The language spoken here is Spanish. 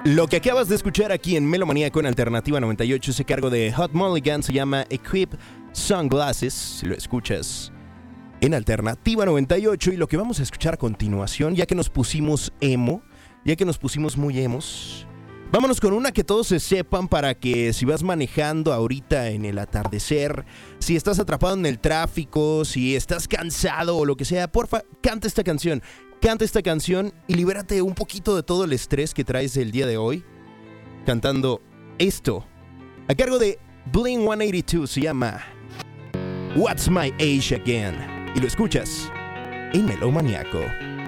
Lo que acabas de escuchar aquí en Melomaníaco en Alternativa 98 es a cargo de Hot Mulligan, se llama Equip Sunglasses, si lo escuchas en Alternativa 98. Y lo que vamos a escuchar a continuación, ya que nos pusimos emo, ya que nos pusimos muy emos, vámonos con una que todos se sepan para que si vas manejando ahorita en el atardecer, si estás atrapado en el tráfico, si estás cansado o lo que sea, porfa, canta esta canción. Canta esta canción y libérate un poquito de todo el estrés que traes el día de hoy cantando esto. A cargo de Blink-182 se llama What's My Age Again. Y lo escuchas en Melomaníaco.